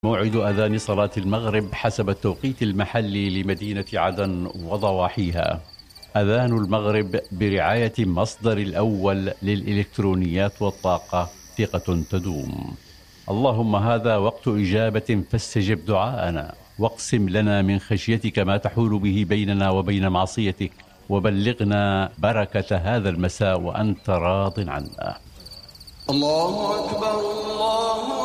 موعد أذان صلاة المغرب حسب التوقيت المحلي لمدينة عدن وضواحيها. أذان المغرب برعاية مصدر الأول للإلكترونيات والطاقة، ثقة تدوم. اللهم هذا وقت إجابة فاستجب دعاءنا، واقسم لنا من خشيتك ما تحول به بيننا وبين معصيتك، وبلغنا بركة هذا المساء وأنت راض عنا. الله أكبر الله